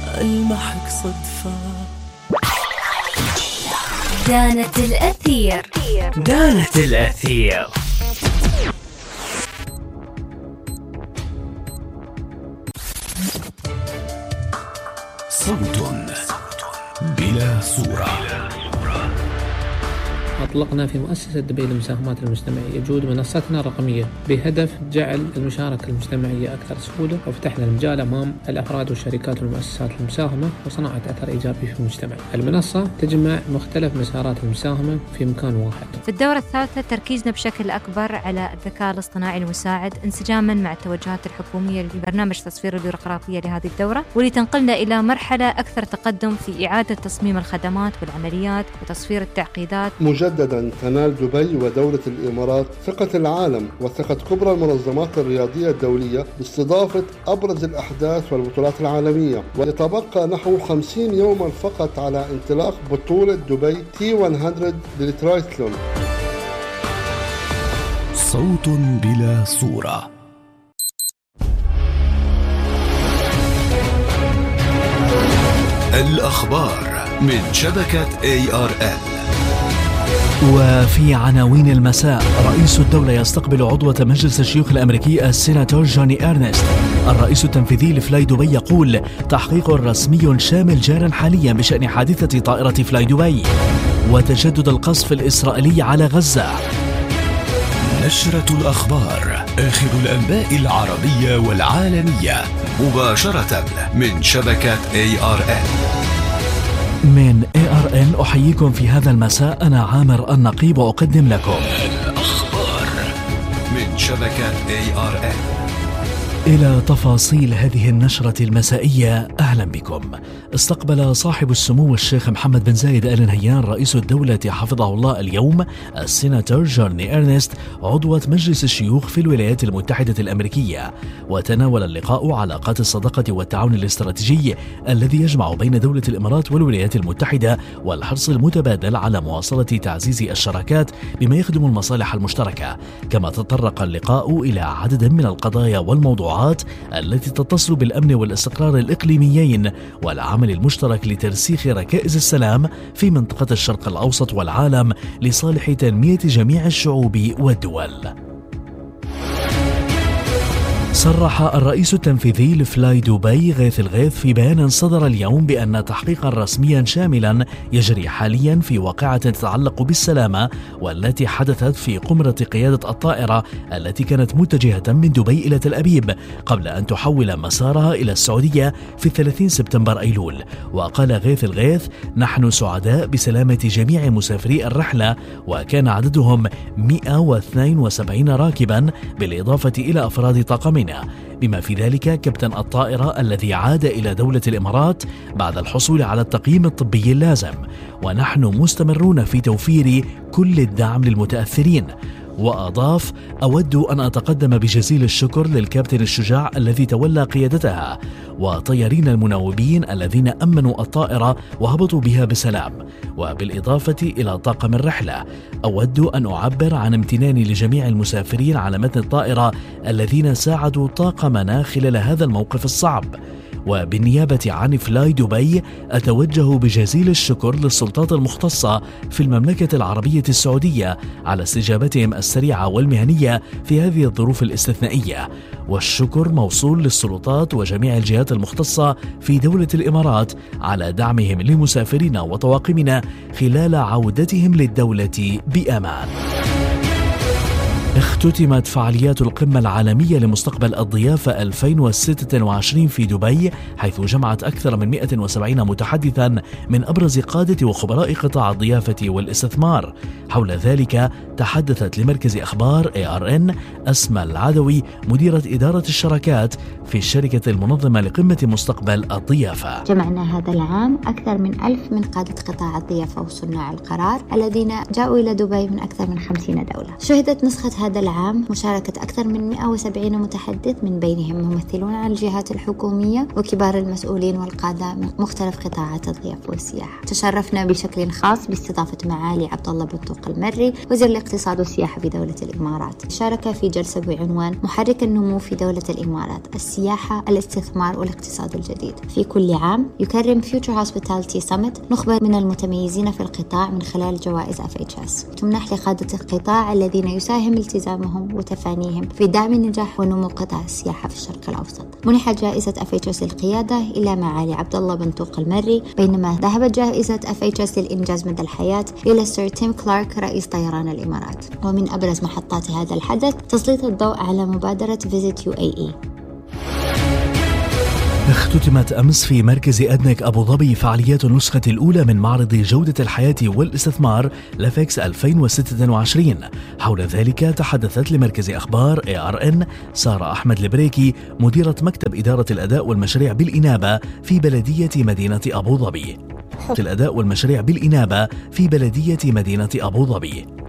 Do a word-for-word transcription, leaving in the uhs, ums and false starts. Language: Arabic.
ألمحك صدفة. دانة الأثير. دانة الأثير. صوت بلا صورة. أطلقنا في مؤسسة دبي للمساهمات المجتمعية جهود منصتنا الرقمية بهدف جعل المشاركة المجتمعية أكثر سهولة، وفتحنا المجال أمام الأفراد والشركات والمؤسسات المساهمة وصناعة أثر إيجابي في المجتمع. المنصة تجمع مختلف مسارات المساهمة في مكان واحد. في الدورة الثالثة تركيزنا بشكل أكبر على الذكاء الاصطناعي المساعد انسجاما مع التوجهات الحكومية لبرنامج تصفير البيروقراطية لهذه الدورة، واللي تنقلنا إلى مرحلة أكثر تقدم في إعادة تصميم الخدمات والعمليات وتصفير التعقيدات. مجددا تنال دبي ودولة الإمارات ثقة العالم وثقة كبرى المنظمات الرياضية الدولية باستضافة أبرز الأحداث والبطولات العالمية، ويتبقى نحو خمسين يوما فقط على انطلاق بطولة دبي تي مئة للترايثلون. صوت بلا صورة. الأخبار من شبكة إيه آر إل. وفي عناوين المساء، رئيس الدولة يستقبل عضوة مجلس الشيوخ الأمريكي السيناتور جوني إرنست. الرئيس التنفيذي لفلاي دبي يقول تحقيق رسمي شامل جار حاليا بشأن حادثة طائرة فلاي دبي. وتجدد القصف الإسرائيلي على غزة. نشرة الأخبار، آخر الأنباء العربية والعالمية مباشرة من شبكة إيه آر إل. من إيه آر إل أحييكم في هذا المساء، أنا عامر النقيب وأقدم لكم الأخبار من شبكة إيه آر إل. إلى تفاصيل هذه النشرة المسائية، أهلا بكم. استقبل صاحب السمو الشيخ محمد بن زايد آل نهيان رئيس الدولة حفظه الله اليوم السيناتور جوني إرنست عضوة مجلس الشيوخ في الولايات المتحدة الأمريكية، وتناول اللقاء علاقات الصداقة والتعاون الاستراتيجي الذي يجمع بين دولة الإمارات والولايات المتحدة والحرص المتبادل على مواصلة تعزيز الشراكات بما يخدم المصالح المشتركة. كما تطرق اللقاء إلى عدد من القضايا والموضوعات التي تتصل بالأمن والاستقرار الإقليميين والعمل المشترك لترسيخ ركائز السلام في منطقة الشرق الأوسط والعالم لصالح تنمية جميع الشعوب والدول. صرح الرئيس التنفيذي لفلاي دبي غيث الغيث في بيان صدر اليوم بأن تحقيقا رسميا شاملا يجري حاليا في واقعة تتعلق بالسلامة والتي حدثت في قمرة قيادة الطائرة التي كانت متجهة من دبي إلى تل أبيب قبل أن تحول مسارها إلى السعودية في ثلاثين سبتمبر أيلول. وقال غيث الغيث: نحن سعداء بسلامة جميع مسافري الرحلة، وكان عددهم مئة واثنين وسبعين راكبا بالإضافة إلى أفراد طاقم، بما في ذلك كابتن الطائرة الذي عاد إلى دولة الإمارات بعد الحصول على التقييم الطبي اللازم. ونحن مستمرون في توفير كل الدعم للمتأثرين. وأضاف: أود أن أتقدم بجزيل الشكر للكابتن الشجاع الذي تولى قيادتها، وطيارين المناوبين الذين أمنوا الطائرة وهبطوا بها بسلام. وبالإضافة إلى طاقم الرحلة، أود أن أعبر عن امتناني لجميع المسافرين على متن الطائرة الذين ساعدوا طاقمنا خلال هذا الموقف الصعب. وبالنيابة عن فلاي دبي أتوجه بجزيل الشكر للسلطات المختصة في المملكة العربية السعودية على استجابتهم السريعة والمهنية في هذه الظروف الاستثنائية. والشكر موصول للسلطات وجميع الجهات المختصة في دولة الإمارات على دعمهم لمسافرنا وطواقمنا خلال عودتهم للدولة بأمان. اختتمت فعاليات القمة العالمية لمستقبل الضيافة ألفين وستة وعشرين في دبي، حيث جمعت أكثر من مئة وسبعين متحدثا من أبرز قادة وخبراء قطاع الضيافة والاستثمار. حول ذلك تحدثت لمركز أخبار إيه آر إن أسماء العدوي مديرة إدارة الشراكات في الشركة المنظمة لقمة مستقبل الضيافة. جمعنا هذا العام أكثر من ألف من قادة قطاع الضيافة وصناع القرار الذين جاءوا إلى دبي من أكثر من خمسين دولة. شهدت نسخة هذا العام مشاركة أكثر من مئة وسبعين متحدث من بينهم ممثلون عن الجهات الحكومية وكبار المسؤولين والقادة من مختلف قطاعات الضيافة والسياحة. تشرفنا بشكل خاص باستضافة معالي عبد الله بن طوق المري وزير الاقتصاد والسياحة في دولة الإمارات. شارك في جلسة بعنوان محرك النمو في دولة الإمارات: السياحة، الاستثمار والاقتصاد الجديد. في كل عام يكرم Future Hospitality Summit نخبة من المتميزين في القطاع من خلال جوائز إف إتش إس تمنح لقادة القطاع الذين يساهم التزامهم وتفانيهم في دعم نجاح ونمو قطاع السياحة في الشرق الأوسط. منحت جائزة إف إتش إس للقيادة إلى معالي عبد الله بن طوق المري، بينما ذهبت جائزة إف إتش إس للإنجاز مدى الحياة إلى سير تيم كلارك رئيس طيران الإمارات. ومن أبرز محطات هذا الحدث تسليط الضوء على مبادرة Visit يو إيه إي. اختتمت أمس في مركز أدنك أبو ظبي فعاليات النسخة الأولى من معرض جودة الحياة والاستثمار لافكس ألفين وستة وعشرين. حول ذلك تحدثت لمركز أخبار إيه آر إن سارة أحمد البريكي مديرة مكتب إدارة الأداء والمشاريع بالإنابة في بلدية مدينة أبو ظبي. الأداء والمشاريع بالإنابة في بلدية مدينة أبو ظبي.